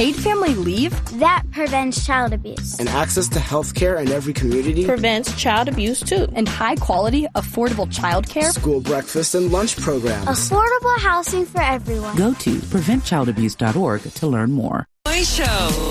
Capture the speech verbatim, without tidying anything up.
paid family leave that prevents child abuse, and access to health care in every community prevents child abuse too, and high-quality, affordable child care, school breakfast and lunch programs, affordable housing for everyone. Go to prevent child abuse dot org to learn more. Show.